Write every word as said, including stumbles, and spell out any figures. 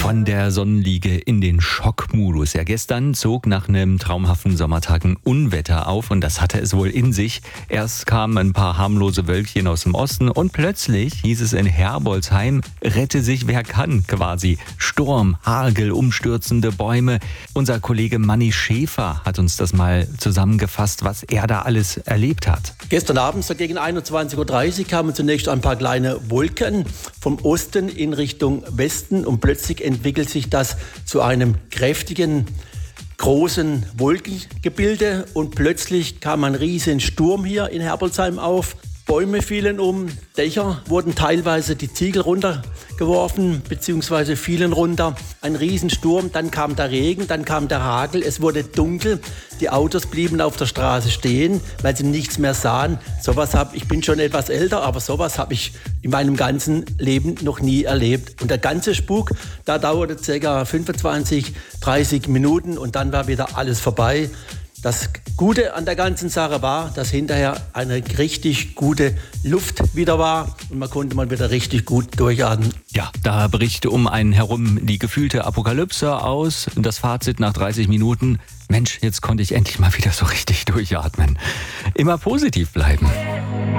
Von der Sonnenliege in den Schockmodus. Ja, gestern zog nach einem traumhaften Sommertag ein Unwetter auf und das hatte es wohl in sich. Erst kamen ein paar harmlose Wölkchen aus dem Osten und plötzlich hieß es in Herbolzheim, rette sich wer kann quasi. Sturm, Hagel, umstürzende Bäume. Unser Kollege Manni Schäfer hat uns das mal zusammengefasst, was er da alles erlebt hat. Gestern Abend, so gegen einundzwanzig Uhr dreißig, kamen zunächst ein paar kleine Wolken vom Osten in Richtung Westen und plötzlich entwickelt sich das zu einem kräftigen, großen Wolkengebilde und plötzlich kam ein riesen Sturm hier in Herbolzheim auf. Bäume fielen um, Dächer wurden teilweise die Ziegel runtergeworfen bzw. fielen runter. Ein Riesensturm, dann kam der Regen, dann kam der Hagel, es wurde dunkel. Die Autos blieben auf der Straße stehen, weil sie nichts mehr sahen. Sowas hab, ich bin schon etwas älter, aber sowas habe ich in meinem ganzen Leben noch nie erlebt. Und der ganze Spuk, da dauerte ca. fünfundzwanzig, dreißig Minuten und dann war wieder alles vorbei. Das Gute an der ganzen Sache war, dass hinterher eine richtig gute Luft wieder war und man konnte mal wieder richtig gut durchatmen. Ja, da bricht um einen herum die gefühlte Apokalypse aus. Das Fazit nach dreißig Minuten, Mensch, jetzt konnte ich endlich mal wieder so richtig durchatmen. Immer positiv bleiben.